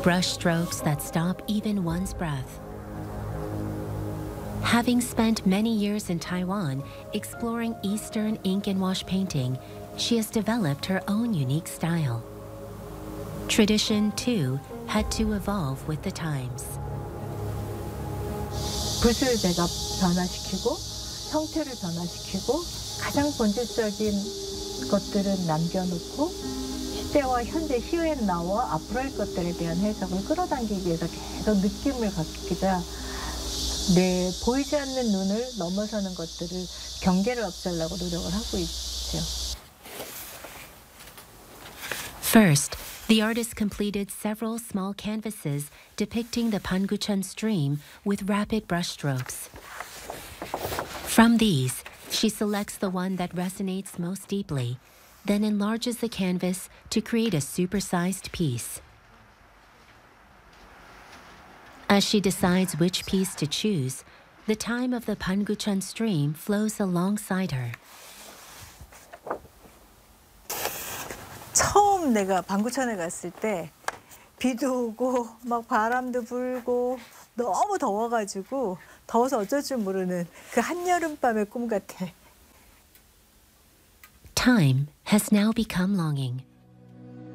brush strokes that stop even one's breath. Having spent many years in Taiwan exploring Eastern ink and wash painting, she has developed her own unique style. Tradition, too, had to evolve with the times. 붓을 내가 변화시키고 형태를 변화시키고 가장 본질적인 것들은 남겨놓고 시대와 현재 시에 나와 앞으로 할 것들에 대한 해석을 끌어당기기 위해서 계속 느낌을 갖기자 내 보이지 않는 눈을 넘어서는 것들을 경계를 없애려고 노력을 하고 있죠. First, the artist completed several small canvases depicting the Pangucheon stream with rapid brushstrokes. From these, she selects the one that resonates most deeply, then enlarges the canvas to create a supersized piece. As she decides which piece to choose, the time of the Pangucheon stream flows alongside her. 처음 내가 방구천에 갔을 때 비도 오고 막 바람도 불고 너무 더워가지고 더워서 어쩔 줄 모르는 그 한여름밤의 꿈 같아. Time has now become longing.